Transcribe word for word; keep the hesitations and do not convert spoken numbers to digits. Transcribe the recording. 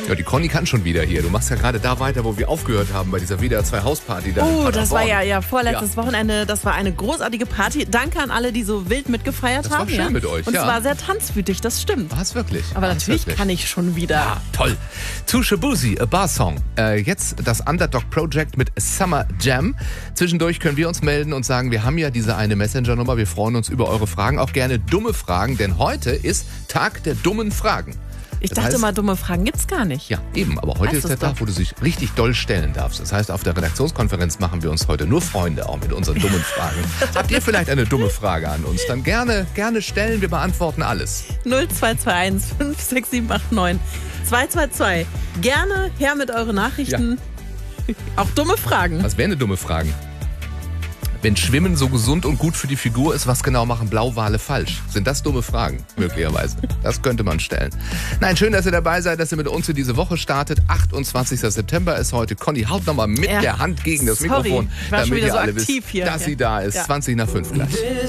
Ja, die Conny kann schon wieder hier. Du machst ja gerade da weiter, wo wir aufgehört haben, bei dieser W D R zwei Hausparty. Da Oh, das war ja, ja vorletztes ja. Wochenende. Das war eine großartige Party. Danke an alle, die so wild mitgefeiert das haben. Das war schön ja. mit euch, Und ja. es war sehr tanzwütig, das stimmt. War es wirklich? Aber War's natürlich wirklich? kann ich schon wieder. Ja, toll. To Shabuzi, a Bar Song. Äh, jetzt das Underdog Project mit Summer Jam. Zwischendurch können wir uns melden und sagen, wir haben ja diese eine Messenger-Nummer. Wir freuen uns über eure Fragen, auch gerne dumme Fragen, denn heute ist Tag der dummen Fragen. Ich Das dachte heißt, mal, dumme Fragen gibt's gar nicht. Ja, eben, aber heute Heißt ist der es doch. Tag, wo du dich richtig doll stellen darfst. Das heißt, auf der Redaktionskonferenz machen wir uns heute nur Freunde, auch mit unseren dummen Fragen. Habt ihr vielleicht eine dumme Frage an uns? Dann gerne, gerne stellen, wir beantworten alles. null zwei zwei eins fünf sechs sieben acht neun zwei zwei zwei. Gerne her mit euren Nachrichten. Auch dumme Fragen. Was wären denn dumme Fragen? Wenn Schwimmen so gesund und gut für die Figur ist, was genau machen Blauwale falsch? Sind das dumme Fragen, möglicherweise? Das könnte man stellen. Nein, schön, dass ihr dabei seid, dass ihr mit uns in diese Woche startet. achtundzwanzigster September ist heute. Conny, haut nochmal mit Ja. der Hand gegen das Sorry, Mikrofon, ich war schon damit wieder ihr so alle aktiv wisst, hier. dass Ja. sie da ist. Ja. zwanzig nach fünf gleich.